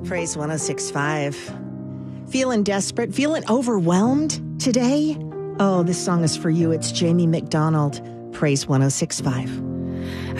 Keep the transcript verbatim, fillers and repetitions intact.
Praise one oh six point five. Feeling desperate, feeling overwhelmed today? Oh, this song is for you. It's Jamie McDonald. Praise one oh six point five.